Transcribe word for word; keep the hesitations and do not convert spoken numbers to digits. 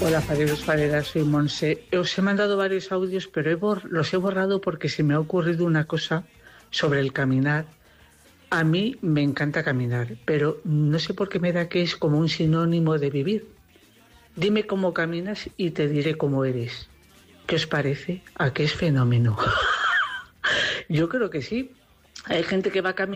Hola, fareros, fareras, soy Monse. Os he mandado varios audios, pero he bor- los he borrado porque se me ha ocurrido una cosa sobre el caminar. A mí me encanta caminar, pero no sé por qué me da que es como un sinónimo de vivir. Dime cómo caminas y te diré cómo eres. ¿Qué os parece? ¿A qué es fenómeno? Yo creo que sí. Hay gente que va caminando